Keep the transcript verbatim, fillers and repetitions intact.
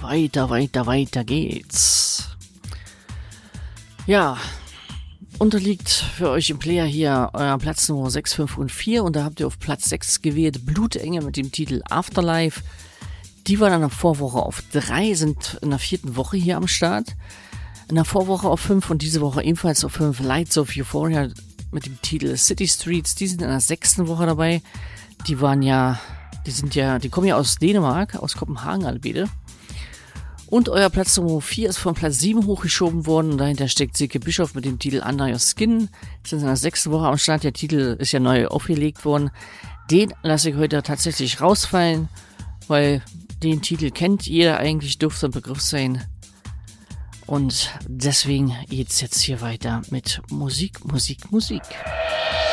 Weiter, weiter, weiter geht's. Ja, unterliegt für euch im Player hier euer Platz Nummer sechs, fünf und vier. Und da habt ihr auf Platz sechs gewählt Blutengel mit dem Titel Afterlife. Die waren in der Vorwoche auf drei, sind in der vierten Woche hier am Start. In der Vorwoche auf fünf und diese Woche ebenfalls auf fünf. Lights of Euphoria mit dem Titel City Streets. Die sind in der sechsten Woche dabei. Die waren ja, die sind ja, die kommen ja aus Dänemark, aus Kopenhagen alle beide. Und euer Platz Nummer vier ist von Platz sieben hochgeschoben worden und dahinter steckt Silke Bischof mit dem Titel Under Your Skin. Jetzt sind sie in der sechsten Woche am Start, der Titel ist ja neu aufgelegt worden. Den lasse ich heute tatsächlich rausfallen, weil den Titel kennt jeder eigentlich, dürfte ein Begriff sein. Und deswegen geht's jetzt hier weiter mit Musik, Musik, Musik.